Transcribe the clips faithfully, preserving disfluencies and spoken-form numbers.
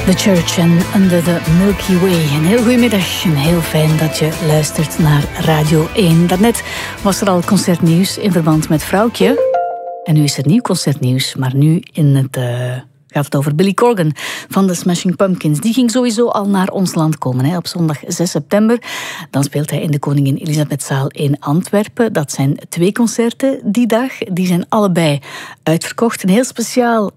The Church en Under the Milky Way. Een heel goedemiddag en heel fijn dat je luistert naar Radio één. Daarnet was er al concertnieuws in verband met Vrouwtje. En nu is er nieuw concertnieuws, maar nu in het, uh, gaat het over Billy Corgan van de Smashing Pumpkins. Die ging sowieso al naar ons land komen, hè, op zondag zes september. Dan speelt hij in de Koningin Elisabethzaal in Antwerpen. Dat zijn twee concerten die dag. Die zijn allebei uitverkocht. Een heel speciaal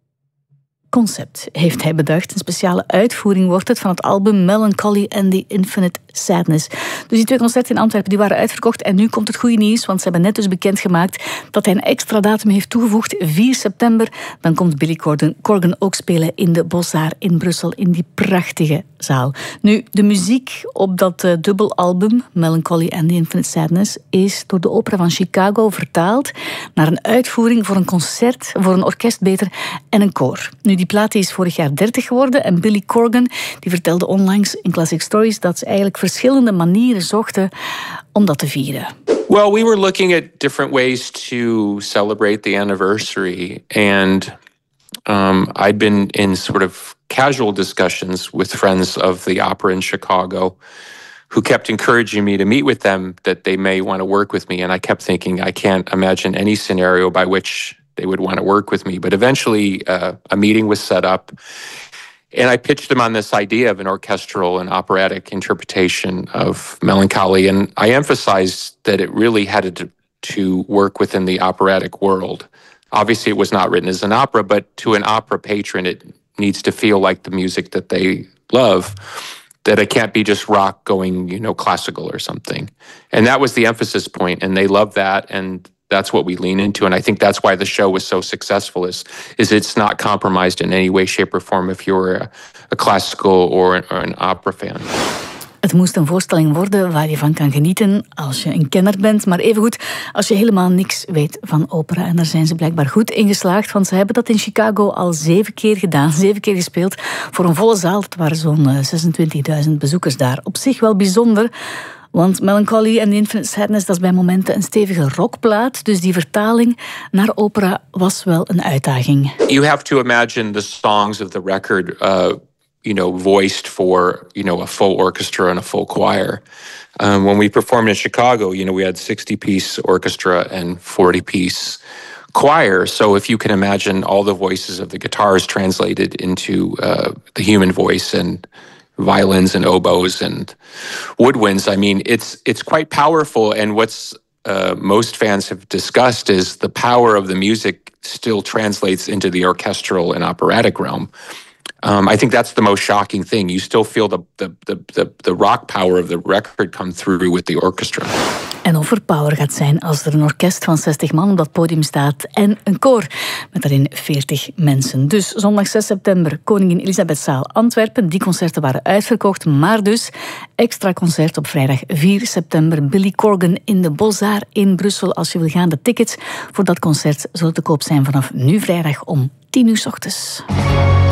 concept heeft hij bedacht. Een speciale uitvoering wordt het van het album Melancholy and the Infinite Sadness. Dus die twee concerten in Antwerpen die waren uitverkocht en nu komt het goede nieuws, want ze hebben net dus bekendgemaakt dat hij een extra datum heeft toegevoegd. vier september, dan komt Billy Corgan, Corgan ook spelen in de Beaux-Arts in Brussel, in die prachtige zaal. Nu, de muziek op dat uh, dubbelalbum Melancholy and the Infinite Sadness is door de Opera van Chicago vertaald naar een uitvoering voor een concert, voor een orkest beter en een koor. Nu, die plaat is vorig jaar dertig geworden en Billy Corgan die vertelde onlangs in Classic Stories dat ze eigenlijk verschillende manieren zochten om dat te vieren. Well, we were looking at different ways to celebrate the anniversary, and um, I'd been in sort of casual discussions with friends of the opera in Chicago who kept encouraging me to meet with them, that they may want to work with me, and I kept thinking, I can't imagine any scenario by which they would want to work with me. But eventually uh, a meeting was set up, and I pitched them on this idea of an orchestral and operatic interpretation of Melancholy. And I emphasized that it really had to, to work within the operatic world. Obviously, it was not written as an opera, but to an opera patron, it needs to feel like the music that they love, that it can't be just rock going, you know, classical or something. And that was the emphasis point, and they loved that, and that's what we lean into, and I think that's why the show was so successful, is, is it's not compromised in any way, shape or form if you're a, a classical or an, or an opera fan. Het moest een voorstelling worden waar je van kan genieten als je een kenner bent, maar evengoed als je helemaal niks weet van opera. En daar zijn ze blijkbaar goed in geslaagd, want ze hebben dat in Chicago al zeven keer gedaan, zeven keer gespeeld voor een volle zaal. Het waren zo'n zesentwintigduizend bezoekers daar. Op zich wel bijzonder. Want Melancholy and the Infinite Sadness, dat is bij momenten een stevige rockplaat. Dus die vertaling naar opera was wel een uitdaging. You have to imagine the songs of the record, uh, you know, voiced for, you know, a full orchestra and a full choir. Um, when we performed in Chicago, you know, we had sixty-piece orchestra and forty-piece choir. So if you can imagine all the voices of the guitars translated into uh, the human voice and violins and oboes and woodwinds. I mean, it's it's quite powerful. And what's uh, most fans have discussed is the power of the music still translates into the orchestral and operatic realm. Um, I think that's the most shocking thing. You still feel the, the, the, the, the rock power of the record come through with the orchestra. En of er power gaat zijn als er een orkest van zestig man op dat podium staat en een koor met daarin veertig mensen. Dus zondag zes september, Koningin Elisabethzaal Antwerpen. Die concerten waren uitverkocht, maar dus extra concert op vrijdag vier september. Billy Corgan in de Beaux-Arts in Brussel. Als je wil gaan, de tickets voor dat concert zullen te koop zijn vanaf nu vrijdag om tien uur 's ochtends.